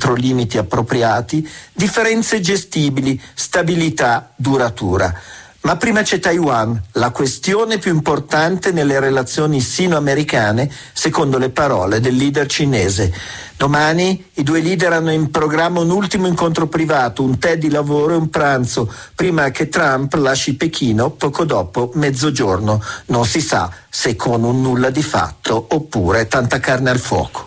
entro limiti appropriati, differenze gestibili, stabilità duratura. Ma prima c'è Taiwan, la questione più importante nelle relazioni sino-americane, secondo le parole del leader cinese. Domani i due leader hanno in programma un ultimo incontro privato, un tè di lavoro e un pranzo, prima che Trump lasci Pechino poco dopo mezzogiorno. Non si sa se con un nulla di fatto oppure tanta carne al fuoco.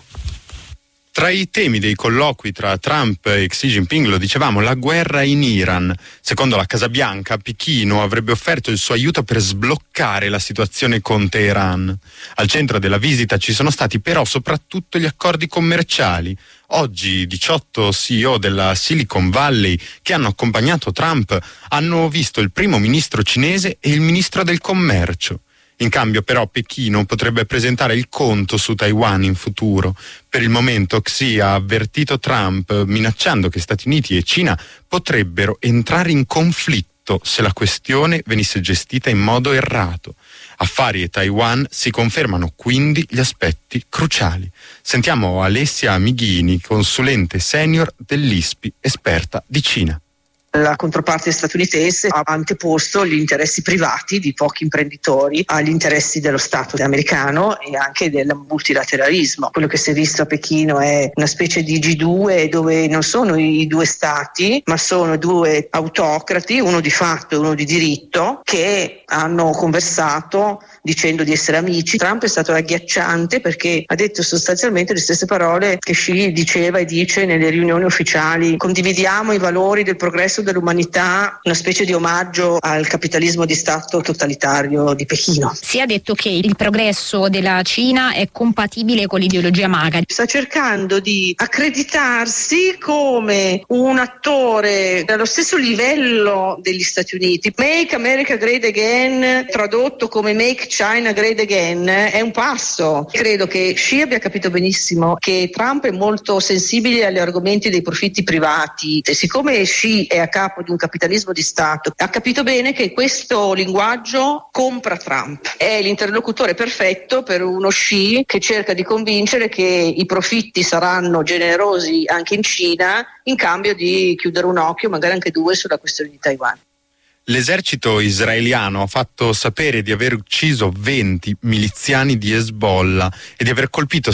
Tra i temi dei colloqui tra Trump e Xi Jinping, lo dicevamo, la guerra in Iran. Secondo la Casa Bianca, Pechino avrebbe offerto il suo aiuto per sbloccare la situazione con Teheran. Al centro della visita ci sono stati però soprattutto gli accordi commerciali. Oggi 18 CEO della Silicon Valley che hanno accompagnato Trump hanno visto il primo ministro cinese e il ministro del commercio. In cambio però Pechino potrebbe presentare il conto su Taiwan in futuro. Per il momento Xi ha avvertito Trump minacciando che Stati Uniti e Cina potrebbero entrare in conflitto se la questione venisse gestita in modo errato. Affari e Taiwan si confermano quindi gli aspetti cruciali. Sentiamo Alessia Mighini, consulente senior dell'ISPI, esperta di Cina. La controparte statunitense ha anteposto gli interessi privati di pochi imprenditori agli interessi dello Stato americano e anche del multilateralismo. Quello che si è visto a Pechino è una specie di G2 dove non sono i due stati, ma sono due autocrati, uno di fatto e uno di diritto, che hanno conversato dicendo di essere amici. Trump è stato agghiacciante perché ha detto sostanzialmente le stesse parole che Xi diceva e dice nelle riunioni ufficiali: condividiamo i valori del progresso dell'umanità, una specie di omaggio al capitalismo di Stato totalitario di Pechino. Si è detto che il progresso della Cina è compatibile con l'ideologia MAGA. Sta cercando di accreditarsi come un attore allo stesso livello degli Stati Uniti. Make America Great Again, tradotto come Make China Great Again, è un passo. Credo che Xi abbia capito benissimo che Trump è molto sensibile agli argomenti dei profitti privati e siccome Xi è a capo di un capitalismo di Stato, ha capito bene che questo linguaggio compra Trump. È l'interlocutore perfetto per uno Xi che cerca di convincere che i profitti saranno generosi anche in Cina in cambio di chiudere un occhio, magari anche due, sulla questione di Taiwan. L'esercito israeliano ha fatto sapere di aver ucciso 20 miliziani di Hezbollah e di aver colpito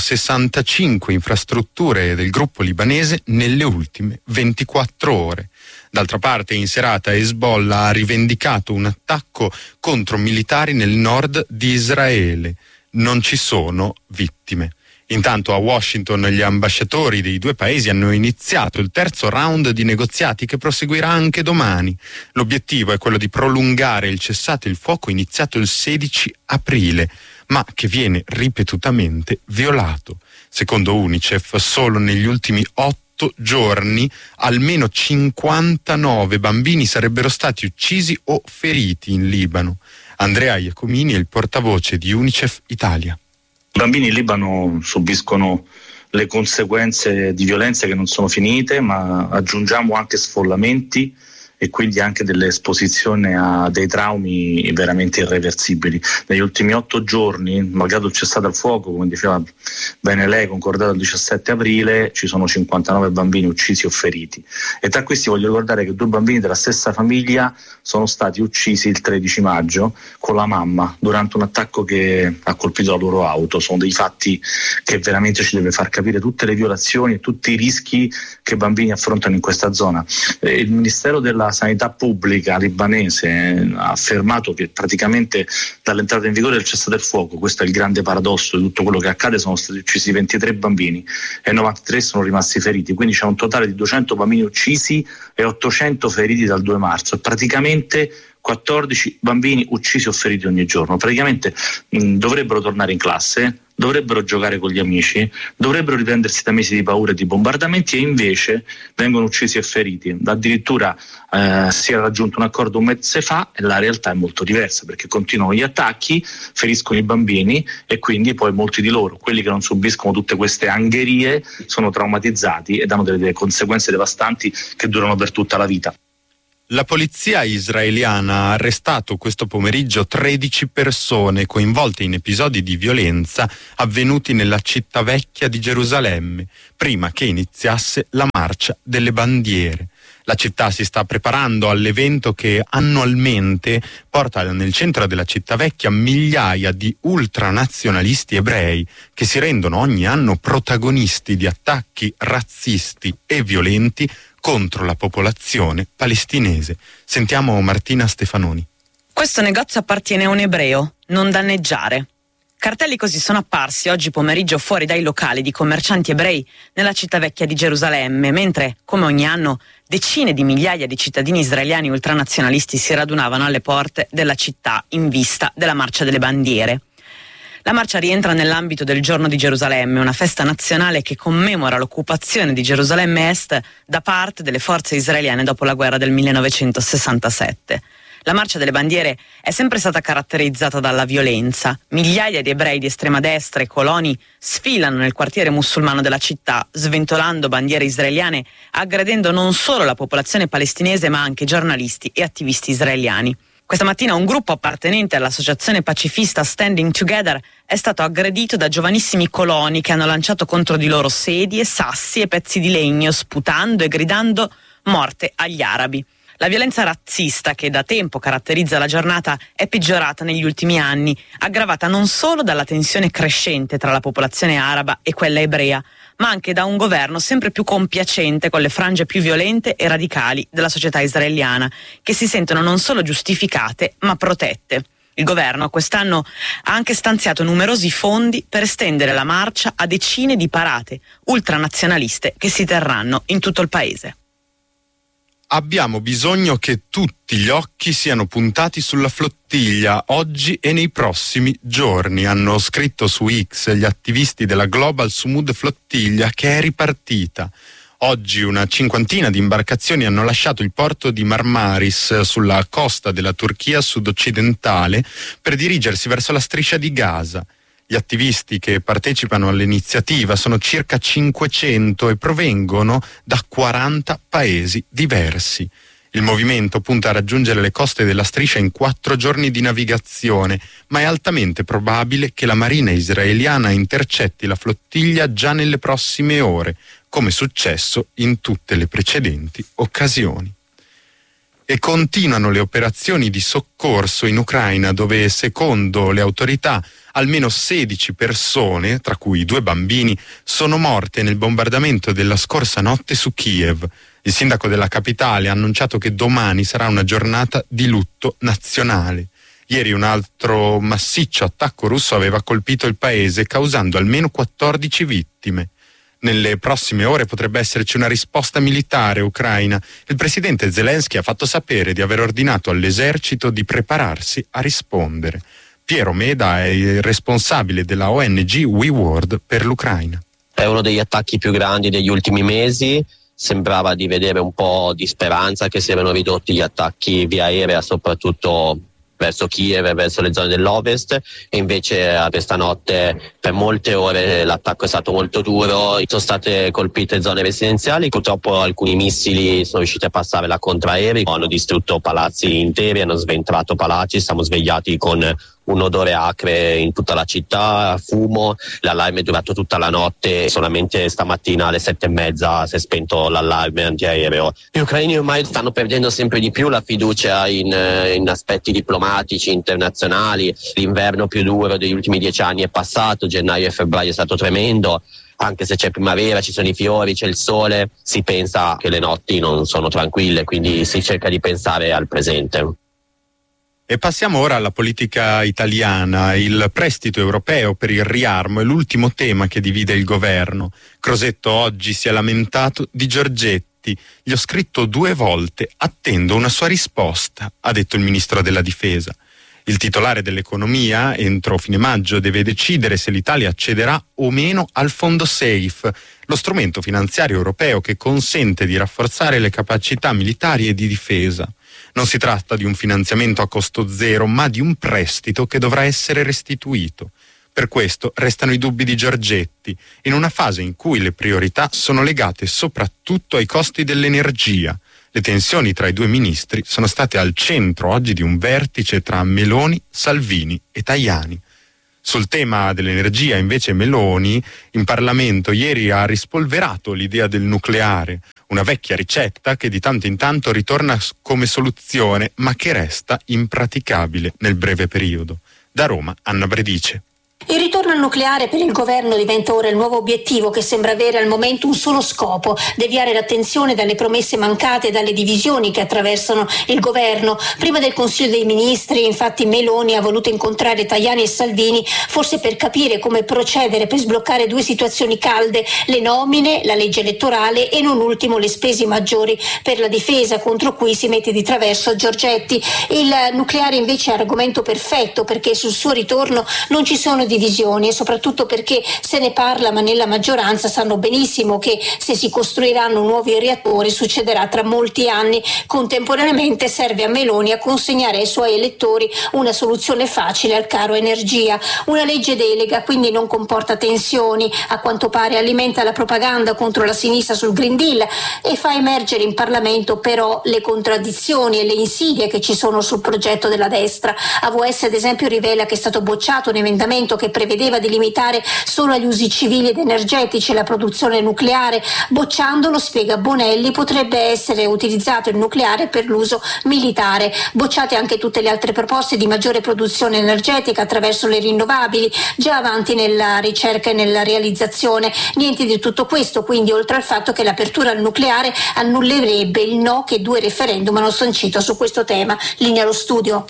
65 infrastrutture del gruppo libanese nelle ultime 24 ore. D'altra parte, in serata Hezbollah ha rivendicato un attacco contro militari nel nord di Israele. Non ci sono vittime. Intanto a Washington gli ambasciatori dei due paesi hanno iniziato il terzo round di negoziati che proseguirà anche domani. L'obiettivo è quello di prolungare il cessate il fuoco iniziato il 16 aprile, ma che viene ripetutamente violato. Secondo UNICEF, solo negli ultimi 8 giorni almeno 59 bambini sarebbero stati uccisi o feriti in Libano. Andrea Iacomini è il portavoce di UNICEF Italia. I bambini in Libano subiscono le conseguenze di violenze che non sono finite, ma aggiungiamo anche sfollamenti e quindi anche delle esposizioni a dei traumi veramente irreversibili. Negli ultimi 8 giorni, malgrado il cessate al fuoco, come diceva bene lei, concordato il 17 aprile, ci sono 59 bambini uccisi o feriti. E tra questi voglio ricordare che 2 bambini della stessa famiglia sono stati uccisi il 13 maggio con la mamma durante un attacco che ha colpito la loro auto. Sono dei fatti che veramente ci deve far capire tutte le violazioni e tutti i rischi che i bambini affrontano in questa zona. Il Ministero della Sanità Pubblica libanese ha affermato che praticamente dall'entrata in vigore del cessate il fuoco, questo è il grande paradosso di tutto quello che accade, sono stati uccisi 23 bambini e 93 sono rimasti feriti, quindi c'è un totale di 200 bambini uccisi e 800 feriti dal 2 marzo, praticamente 14 bambini uccisi o feriti ogni giorno. Praticamente dovrebbero tornare in classe, dovrebbero giocare con gli amici, dovrebbero riprendersi da mesi di paura e di bombardamenti e invece vengono uccisi e feriti. Addirittura si è raggiunto un accordo un mese fa e la realtà è molto diversa perché continuano gli attacchi, feriscono i bambini e quindi poi molti di loro, quelli che non subiscono tutte queste angherie, sono traumatizzati ed hanno delle conseguenze devastanti che durano per tutta la vita. La polizia israeliana ha arrestato questo pomeriggio 13 persone coinvolte in episodi di violenza avvenuti nella città vecchia di Gerusalemme, prima che iniziasse la marcia delle bandiere. La città si sta preparando all'evento che annualmente porta nel centro della città vecchia migliaia di ultranazionalisti ebrei che si rendono ogni anno protagonisti di attacchi razzisti e violenti contro la popolazione palestinese. Sentiamo Martina Stefanoni. Questo negozio appartiene a un ebreo, non danneggiare. Cartelli così sono apparsi oggi pomeriggio fuori dai locali di commercianti ebrei nella città vecchia di Gerusalemme, mentre, come ogni anno, decine di migliaia di cittadini israeliani ultranazionalisti si radunavano alle porte della città in vista della marcia delle bandiere. La marcia rientra nell'ambito del Giorno di Gerusalemme, una festa nazionale che commemora l'occupazione di Gerusalemme Est da parte delle forze israeliane dopo la guerra del 1967. La marcia delle bandiere è sempre stata caratterizzata dalla violenza. Migliaia di ebrei di estrema destra e coloni sfilano nel quartiere musulmano della città, sventolando bandiere israeliane, aggredendo non solo la popolazione palestinese ma anche giornalisti e attivisti israeliani. Questa mattina un gruppo appartenente all'associazione pacifista Standing Together è stato aggredito da giovanissimi coloni che hanno lanciato contro di loro sedie, sassi e pezzi di legno, sputando e gridando morte agli arabi. La violenza razzista che da tempo caratterizza la giornata è peggiorata negli ultimi anni, aggravata non solo dalla tensione crescente tra la popolazione araba e quella ebrea, ma anche da un governo sempre più compiacente con le frange più violente e radicali della società israeliana, che si sentono non solo giustificate, ma protette. Il governo quest'anno ha anche stanziato numerosi fondi per estendere la marcia a decine di parate ultranazionaliste che si terranno in tutto il paese. Abbiamo bisogno che tutti gli occhi siano puntati sulla flottiglia oggi e nei prossimi giorni, hanno scritto su X gli attivisti della Global Sumud Flottiglia, che è ripartita. Oggi una cinquantina di imbarcazioni hanno lasciato il porto di Marmaris sulla costa della Turchia sud-occidentale per dirigersi verso la striscia di Gaza. Gli attivisti che partecipano all'iniziativa sono circa 500 e provengono da 40 paesi diversi. Il movimento punta a raggiungere le coste della striscia in 4 giorni di navigazione, ma è altamente probabile che la marina israeliana intercetti la flottiglia già nelle prossime ore, come è successo in tutte le precedenti occasioni. E continuano le operazioni di soccorso in Ucraina, dove secondo le autorità almeno 16 persone, tra cui 2 bambini, sono morte nel bombardamento della scorsa notte su Kiev. Il sindaco della capitale ha annunciato che domani sarà una giornata di lutto nazionale. Ieri un altro massiccio attacco russo aveva colpito il paese, causando almeno 14 vittime. Nelle prossime ore potrebbe esserci una risposta militare ucraina. Il presidente Zelensky ha fatto sapere di aver ordinato all'esercito di prepararsi a rispondere. Piero Meda è il responsabile della ONG We World per l'Ucraina. È uno degli attacchi più grandi degli ultimi mesi. Sembrava di vedere un po' di speranza che si erano ridotti gli attacchi via aerea, soprattutto verso Kiev e verso le zone dell'Ovest, e invece questa notte per molte ore l'attacco è stato molto duro, sono state colpite zone residenziali, purtroppo alcuni missili sono riusciti a passare la contraerei, hanno distrutto palazzi interi, hanno sventrato palazzi, siamo svegliati con un odore acre in tutta la città, fumo, l'allarme è durato tutta la notte, solamente stamattina alle 7:30 si è spento l'allarme antiaereo. Gli ucraini ormai stanno perdendo sempre di più la fiducia in aspetti diplomatici internazionali, l'inverno più duro degli ultimi 10 anni è passato, gennaio e febbraio è stato tremendo, anche se c'è primavera, ci sono i fiori, c'è il sole, si pensa che le notti non sono tranquille, quindi si cerca di pensare al presente. E passiamo ora alla politica italiana. Il prestito europeo per il riarmo è l'ultimo tema che divide il governo. Crosetto oggi si è lamentato di Giorgetti. Gli ho scritto 2 volte, attendo una sua risposta, ha detto il ministro della difesa. Il titolare dell'economia, entro fine maggio, deve decidere se l'Italia accederà o meno al fondo SAFE, lo strumento finanziario europeo che consente di rafforzare le capacità militari e di difesa. Non si tratta di un finanziamento a costo zero, ma di un prestito che dovrà essere restituito. Per questo restano i dubbi di Giorgetti, in una fase in cui le priorità sono legate soprattutto ai costi dell'energia. Le tensioni tra i due ministri sono state al centro oggi di un vertice tra Meloni, Salvini e Tajani. Sul tema dell'energia, invece, Meloni in Parlamento ieri ha rispolverato l'idea del nucleare, una vecchia ricetta che di tanto in tanto ritorna come soluzione, ma che resta impraticabile nel breve periodo. Da Roma, Anna Bredice. Il ritorno al nucleare per il governo diventa ora il nuovo obiettivo, che sembra avere al momento un solo scopo: deviare l'attenzione dalle promesse mancate e dalle divisioni che attraversano il governo. Prima del Consiglio dei Ministri, infatti, Meloni ha voluto incontrare Tajani e Salvini, forse per capire come procedere per sbloccare due situazioni calde: le nomine, la legge elettorale e non ultimo le spese maggiori per la difesa, contro cui si mette di traverso Giorgetti. Il nucleare invece è argomento perfetto, perché sul suo ritorno non ci sono divisioni, e soprattutto perché se ne parla, ma nella maggioranza sanno benissimo che se si costruiranno nuovi reattori succederà tra molti anni. Contemporaneamente serve a Meloni a consegnare ai suoi elettori una soluzione facile al caro energia. Una legge delega quindi non comporta tensioni, a quanto pare alimenta la propaganda contro la sinistra sul Green Deal e fa emergere in Parlamento però le contraddizioni e le insidie che ci sono sul progetto della destra. AVS ad esempio rivela che è stato bocciato un emendamento che prevedeva di limitare solo agli usi civili ed energetici la produzione nucleare. Bocciandolo, spiega Bonelli, potrebbe essere utilizzato il nucleare per l'uso militare. Bocciate anche tutte le altre proposte di maggiore produzione energetica attraverso le rinnovabili, già avanti nella ricerca e nella realizzazione. Niente di tutto questo, quindi, oltre al fatto che l'apertura al nucleare annullerebbe il no che due referendum hanno sancito su questo tema. Linea allo studio.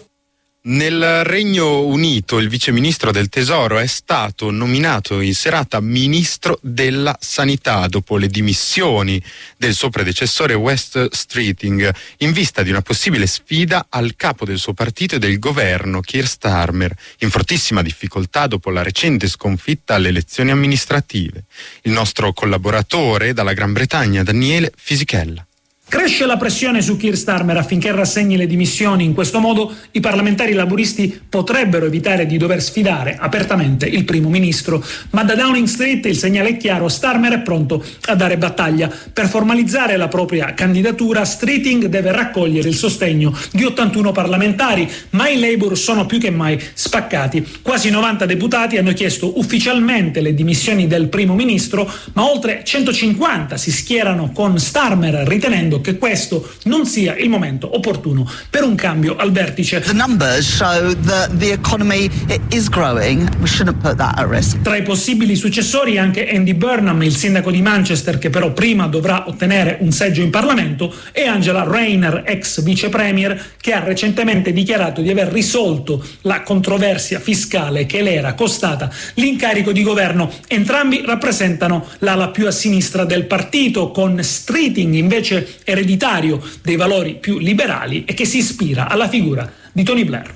Nel Regno Unito il viceministro del Tesoro è stato nominato in serata ministro della Sanità dopo le dimissioni del suo predecessore West Streeting, in vista di una possibile sfida al capo del suo partito e del governo, Keir Starmer, in fortissima difficoltà dopo la recente sconfitta alle elezioni amministrative. Il nostro collaboratore dalla Gran Bretagna, Daniele Fisichella. Cresce la pressione su Keir Starmer affinché rassegni le dimissioni. In questo modo i parlamentari laburisti potrebbero evitare di dover sfidare apertamente il primo ministro. Ma da Downing Street il segnale è chiaro: Starmer è pronto a dare battaglia. Per formalizzare la propria candidatura, Streeting deve raccogliere il sostegno di 81 parlamentari, ma i Labour sono più che mai spaccati. Quasi 90 deputati hanno chiesto ufficialmente le dimissioni del primo ministro, ma oltre 150 si schierano con Starmer, ritenendo che questo non sia il momento opportuno per un cambio al vertice. The numbers show that the economy is growing. We shouldn't put that at risk. Tra i possibili successori anche Andy Burnham, il sindaco di Manchester, che però prima dovrà ottenere un seggio in Parlamento, e Angela Rayner, ex vice premier, che ha recentemente dichiarato di aver risolto la controversia fiscale che le era costata l'incarico di governo. Entrambi rappresentano l'ala più a sinistra del partito, con Streeting invece ereditario dei valori più liberali e che si ispira alla figura di Tony Blair.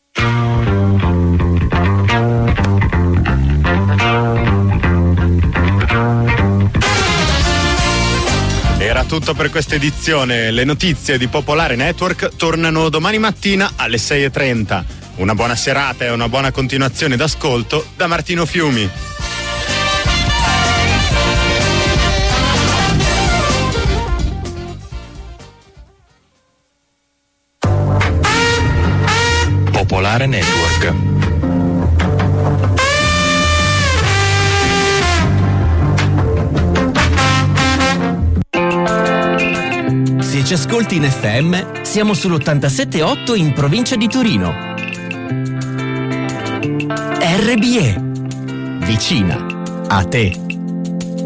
Era tutto per questa edizione. Le notizie di Popolare Network tornano domani mattina alle 6:30. Una buona serata e una buona continuazione d'ascolto da Martino Fiumi. Popolare Network. Se ci ascolti in FM, siamo sull'87.8 in provincia di Torino. RBE, vicina a te.